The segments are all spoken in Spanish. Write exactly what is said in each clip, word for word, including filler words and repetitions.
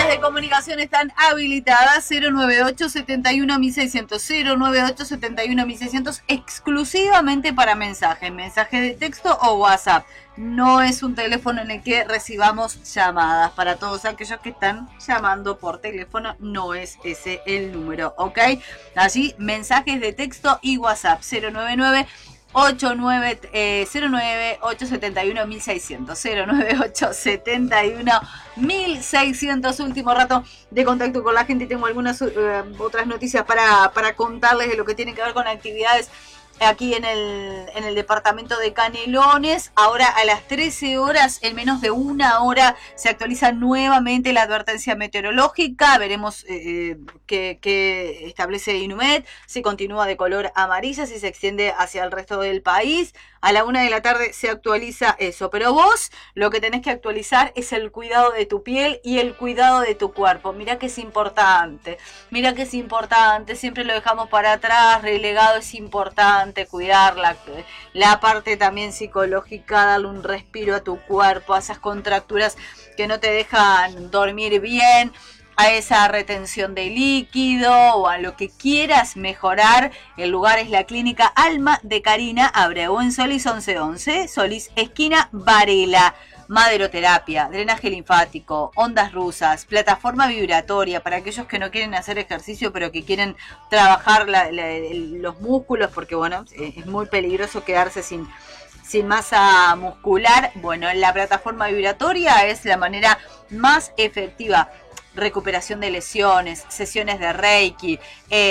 de comunicación están habilitadas. Cero nueve ocho, setenta y uno, mil seiscientos. Cero nueve ocho, setenta y uno, mil seiscientos exclusivamente para mensajes, mensajes de texto o WhatsApp. No es un teléfono en el que recibamos llamadas. Para todos aquellos que están llamando por teléfono, no es ese el número, ¿ok? Allí mensajes de texto y WhatsApp. Cero nueve nueve ocho nueve, eh, cero nueve ocho setenta y uno mil seiscientos. Cero nueve ocho setenta y uno mil seiscientos. Último rato de contacto con la gente. Tengo algunas uh, otras noticias para, para contarles de lo que tiene que ver con actividades aquí en el, en el departamento de Canelones. Ahora a las trece horas, en menos de una hora, se actualiza nuevamente la advertencia meteorológica. Veremos eh, qué, qué establece Inumet, si continúa de color amarilla, si se extiende hacia el resto del país. A la una de la tarde se actualiza eso. Pero vos lo que tenés que actualizar es el cuidado de tu piel y el cuidado de tu cuerpo. Mirá que es importante. Mirá que es importante. Siempre lo dejamos para atrás. Relegado. Es importante cuidar la, la parte también psicológica. Darle un respiro a tu cuerpo. A esas contracturas que no te dejan dormir bien. A esa retención de líquido o a lo que quieras mejorar. El lugar es la Clínica Alma de Karina Abreu en Solís once once, Solís esquina Varela. Maderoterapia, drenaje linfático, ondas rusas, plataforma vibratoria para aquellos que no quieren hacer ejercicio pero que quieren trabajar la, la, los músculos, porque bueno, es muy peligroso quedarse sin, sin masa muscular. Bueno, la plataforma vibratoria es la manera más efectiva. Recuperación de lesiones, sesiones de Reiki,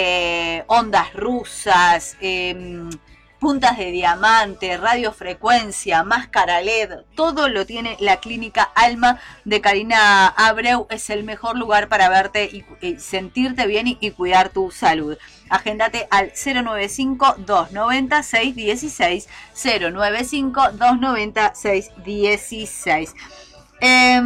eh, ondas rusas, eh, puntas de diamante, radiofrecuencia, máscara L E D, todo lo tiene la Clínica Alma de Karina Abreu. Es el mejor lugar para verte y, y sentirte bien y, y cuidar tu salud. Agéndate al cero nueve cinco, dos nueve cero, seis uno seis, cero nueve cinco, dos nueve cero, seis uno seis. Eh,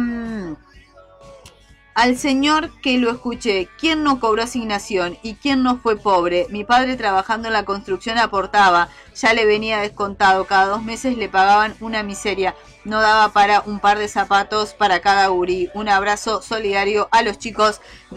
Al señor que lo escuché, ¿quién no cobró asignación y quién no fue pobre? Mi padre trabajando en la construcción aportaba, ya le venía descontado, cada dos meses le pagaban una miseria, no daba para un par de zapatos para cada gurí. Un abrazo solidario a los chicos de